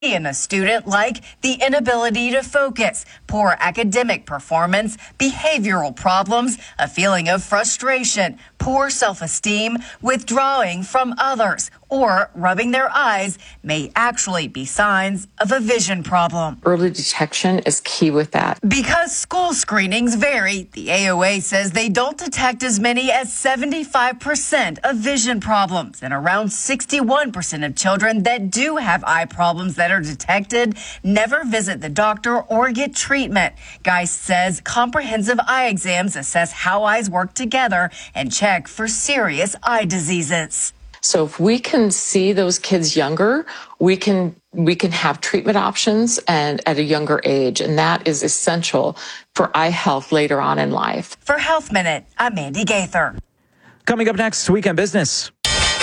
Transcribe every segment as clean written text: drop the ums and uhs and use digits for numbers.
in a student, like the inability to focus, poor academic performance, behavioral problems, a feeling of frustration, poor self-esteem, withdrawing from others, or rubbing their eyes may actually be signs of a vision problem. Early detection is key with that. Because school screenings vary, the AOA says they don't detect as many as 75% of vision problems, and around 61% of children that do have eye problems that are detected never visit the doctor or get treatment. Geist says comprehensive eye exams assess how eyes work together and check for serious eye diseases. So if we can see those kids younger, we can have treatment options and at a younger age, and that is essential for eye health later on in life. For Health Minute, I'm Mandy Gaither. Coming up next, Weekend Business.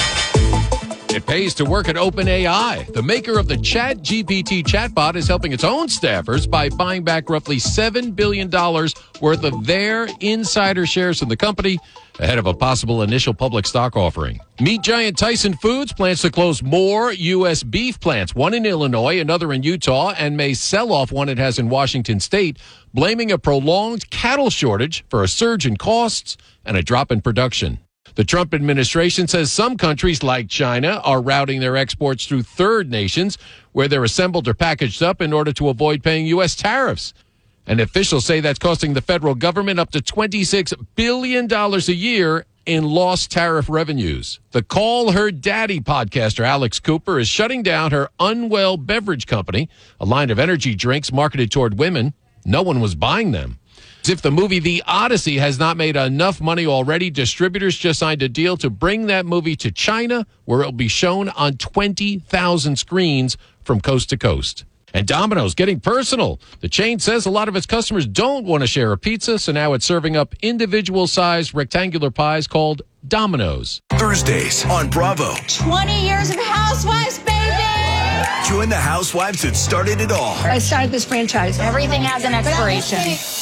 It pays to work at OpenAI. The maker of the ChatGPT chatbot is helping its own staffers by buying back roughly $7 billion worth of their insider shares in the company ahead of a possible initial public stock offering. Meat giant Tyson Foods plans to close more U.S. beef plants, one in Illinois, another in Utah, and may sell off one it has in Washington state, blaming a prolonged cattle shortage for a surge in costs and a drop in production. The Trump administration says some countries like China are routing their exports through third nations where they're assembled or packaged up in order to avoid paying U.S. tariffs. And officials say that's costing the federal government up to $26 billion a year in lost tariff revenues. The Call Her Daddy podcaster Alex Cooper is shutting down her Unwell Beverage Company, a line of energy drinks marketed toward women. No one was buying them. As if the movie The Odyssey has not made enough money already, distributors just signed a deal to bring that movie to China, where it'll be shown on 20,000 screens from coast to coast. And Domino's getting personal. The chain says a lot of its customers don't want to share a pizza, so now it's serving up individual-sized rectangular pies called Domino's. Thursdays on Bravo. 20 years of Housewives, baby! Join the housewives that started it all. I started this franchise. Everything has an expiration.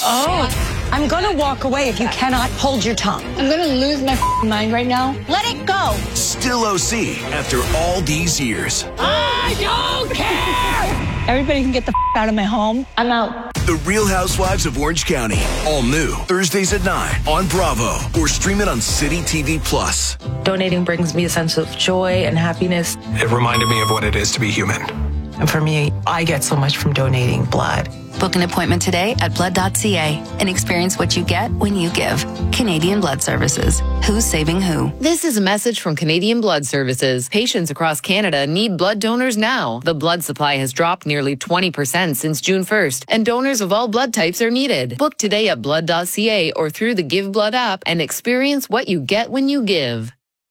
Oh, I'm going to walk away if you cannot hold your tongue. I'm going to lose my mind right now. Let it go. Still OC after all these years. I don't care! Everybody can get the out of my home. I'm out. The Real Housewives of Orange County. All new. Thursdays at 9 on Bravo. Or stream it on City TV Plus. Donating brings me a sense of joy and happiness. It reminded me of what it is to be human. And for me, I get so much from donating blood. Book an appointment today at blood.ca and experience what you get when you give. Canadian Blood Services. Who's saving who? This is a message from Canadian Blood Services. Patients across Canada need blood donors now. The blood supply has dropped nearly 20% since June 1st, and donors of all blood types are needed. Book today at blood.ca or through the Give Blood app and experience what you get when you give.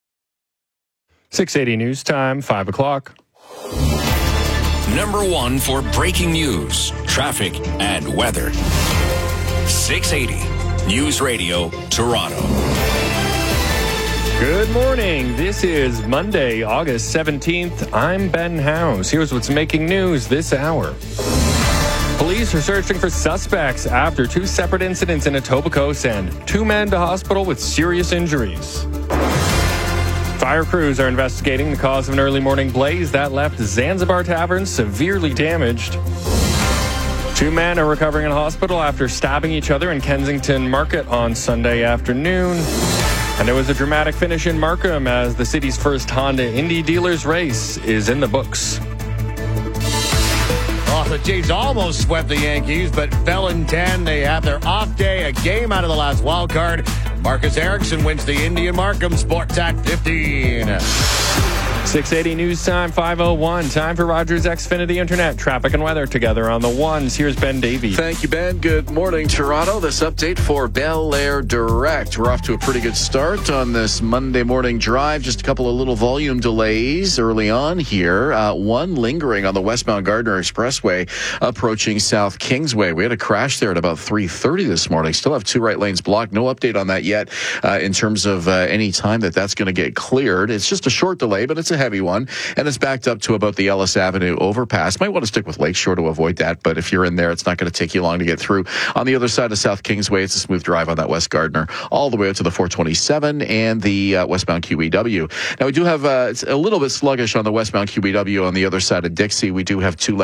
680 News Time, 5 o'clock. Number one for breaking news, traffic, and weather. 680 News Radio, Toronto. Good morning. This is Monday, August 17th. I'm Ben House. Here's what's making news this hour. Police are searching for suspects after two separate incidents in Etobicoke send 2 men to hospital with serious injuries. Fire crews are investigating the cause of an early morning blaze that left Zanzibar Tavern severely damaged. 2 men are recovering in hospital after stabbing each other in Kensington Market on Sunday afternoon. And there was a dramatic finish in Markham as the city's first Honda Indy Dealers race is in the books. Oh, the Jays almost swept the Yankees, but fell in 10. They have their off day, a game out of the last wild card. Marcus Erickson wins the Indian Markham Sports Act 15. 680 News Time, 5:01. Time for Rogers Xfinity Internet. Traffic and weather together on the ones. Here's Ben Davey. Thank you, Ben. Good morning, Toronto. This update for Bel Air Direct. We're off to a pretty good start on this Monday morning drive. Just a couple of little volume delays early on here. One lingering on the westbound Gardner Expressway approaching South Kingsway. We had a crash there at about 3:30 this morning. Still have 2 right lanes blocked. No update on that yet in terms of any time that's going to get cleared. It's just a short delay, but it's a heavy one, and it's backed up to about the Ellis Avenue overpass. Might want to stick with Lakeshore to avoid that, but if you're in there, it's not going to take you long to get through. On the other side of South Kingsway, it's a smooth drive on that West Gardner, all the way out to the 427 and the westbound QEW. Now, we do have it's a little bit sluggish on the westbound QEW on the other side of Dixie. We do have two